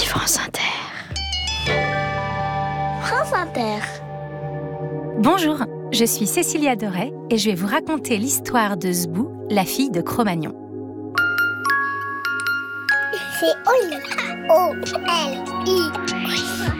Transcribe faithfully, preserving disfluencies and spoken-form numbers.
France Inter. France Inter. Bonjour, je suis Cécilia Doré et je vais vous raconter l'histoire de Zbou, la fille de Cro-Magnon. C'est Oli. O L I.